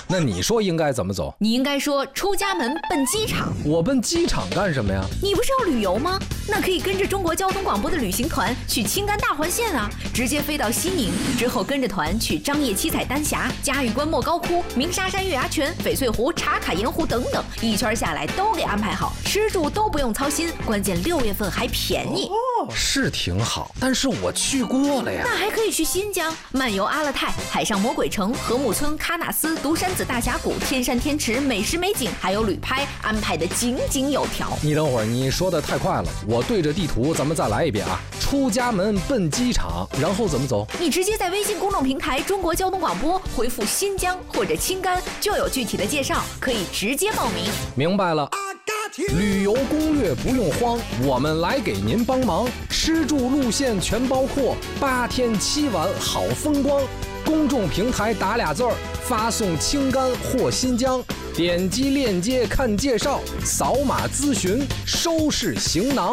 那你说应该怎么走？ 你应该说出家门奔机场。 我奔机场干什么呀？ 你不是要旅游吗？那可以跟着中国交通广播的旅行团去青甘大环线啊，直接飞到西宁，之后跟着团去张掖七彩丹霞、嘉峪关莫高窟、鸣沙山月牙泉、翡翠湖、茶卡盐湖等等，一圈下来都给安排好，吃住都不用操心，关键6月份还便宜。 是挺好，但是我去过了呀。 那还可以去新疆漫游阿勒泰、海上魔鬼城、禾木村、喀纳斯、独山子大峡谷、天山天池、美食美景，还有旅拍，安排的井井有条。 你等会儿，你说的太快了，我对着地图咱们再来一遍啊。出家门奔机场，然后怎么走？ 你直接在微信公众平台中国交通广播回复新疆或者青甘，就有具体的介绍，可以直接报名。 明白了。旅游攻略不用慌，我们来给您帮忙，吃住路线全包括，8天7晚好风光。公众平台打2字儿，发送青甘或新疆，点击链接看介绍，扫码咨询，收拾行囊。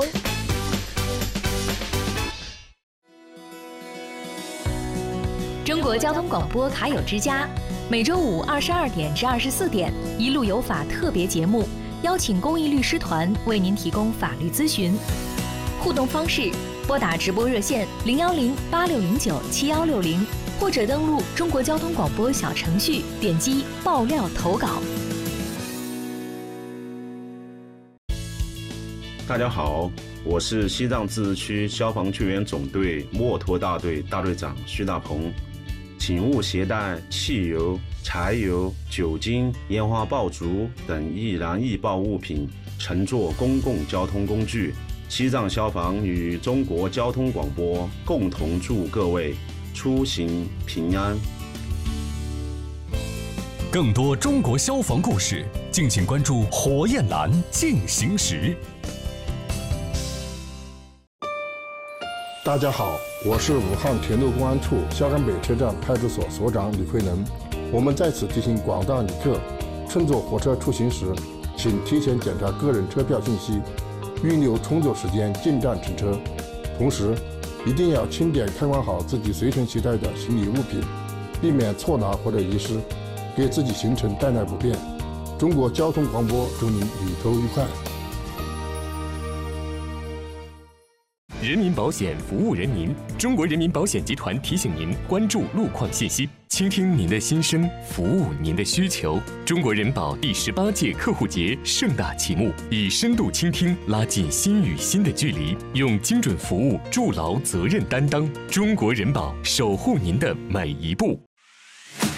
中国交通广播卡友之家，每周5 22点至24点，一路有法特别节目。邀请公益律师团为您提供法律咨询。互动方式：拨打直播热线010-8609-7160，或者登录中国交通广播小程序，点击爆料投稿。 大家好，我是西藏自治区消防救援总队墨脱大队大队长徐大鹏。请勿携带汽油、柴油、酒精、烟花爆竹等易燃易爆物品乘坐公共交通工具。西藏消防与中国交通广播共同祝各位出行平安。 更多中国消防故事，敬请关注火焰蓝进行时。 大家好，我是武汉铁路公安处萧岗北车站派出所所长李慧能。我们在此提醒广大旅客，乘坐火车出行时，请提前检查个人车票信息，预留充足时间进站乘车。同时，一定要清点看管好自己随身携带的行李物品，避免错拿或者遗失，给自己行程带来不便。中国交通广播祝您旅途愉快。 人民保险服务人民，中国人民保险集团提醒您关注路况信息，倾听您的心声，服务您的需求。中国人保第18届客户节盛大启幕，以深度倾听拉近心与心的距离，用精准服务筑牢责任担当。中国人保守护您的每一步。